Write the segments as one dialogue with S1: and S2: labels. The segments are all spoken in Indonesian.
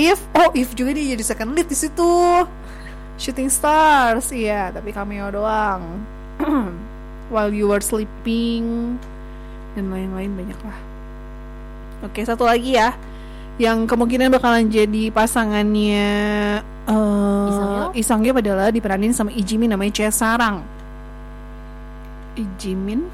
S1: If juga dia jadi second lead di situ. Shooting Stars, iya, tapi cameo doang. While You Were Sleeping dan lain-lain banyak lah. Oke, satu lagi ya, yang kemungkinan bakalan jadi pasangannya Lee Seung-gi adalah diperanin sama Lee Ji-min, namanya Choi Sarang. Lee Ji-min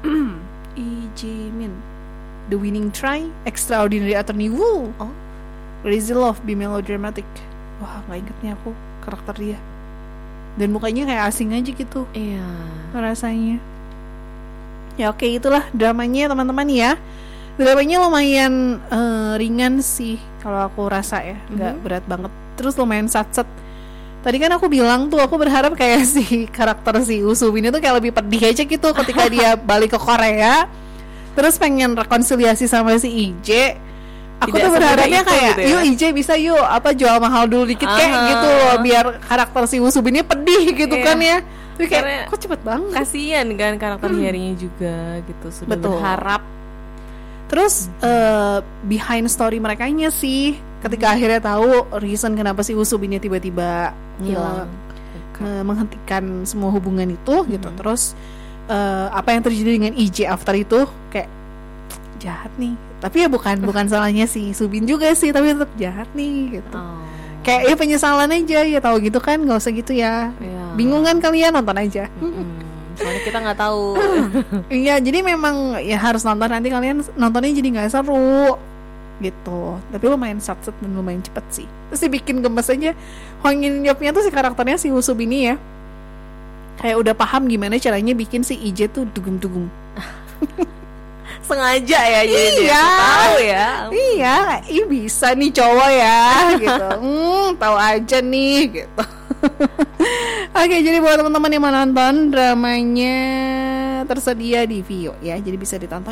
S1: The Winning Try, Extraordinary Attorney Woo, Crazy Love, Be Melodramatic. Wah, gak inget nih aku karakter dia. Dan mukanya kayak asing aja gitu.
S2: Iya,
S1: rasanya. Ya oke, itulah dramanya teman-teman ya. Dramanya lumayan ringan sih kalau aku rasa ya, nggak berat banget. Terus lumayan satset. Tadi kan aku bilang tuh aku berharap kayak si karakter si Usubin itu kayak lebih pedih aja gitu ketika dia balik ke Korea. Terus pengen rekonsiliasi sama si IJ. Aku tuh berharapnya kayak gitu ya? Yuk IJ bisa yuk jual mahal dulu dikit kayak gitu loh, biar karakter si Usubinnya pedih gitu kan ya. Tapi kayak kok cepet banget.
S2: Kasian kan karakter Hyerinya juga gitu, sudah berharap.
S1: Terus behind story merekanya sih, ketika akhirnya tahu reason kenapa si Usubinnya tiba-tiba hilang, menghentikan semua hubungan itu gitu. Terus apa yang terjadi dengan IJ after itu, kayak jahat nih. Tapi ya bukan salahnya si Subin juga sih, tapi tetap jahat nih gitu. Kayak ya penyesalan aja ya, tahu gitu kan, nggak usah gitu ya. Bingung kan kalian, nonton aja.
S2: Soalnya kita nggak tahu.
S1: Iya, jadi memang ya harus nonton, nanti kalian nontonnya jadi nggak seru gitu. Tapi lumayan satset dan lumayan cepet sih. Terus dibikin gemes aja. Hwang In-yeopnya tuh si karakternya si Woo-sub ini ya, kayak udah paham gimana caranya bikin si IJ tuh dugem-dugem.
S2: Sengaja ya, jadi dia tahu ya.
S1: Iya, bisa nih cowok ya gitu. Tahu aja nih gitu. Oke, jadi buat teman-teman yang mau nonton, dramanya tersedia di Viu ya, jadi bisa ditonton.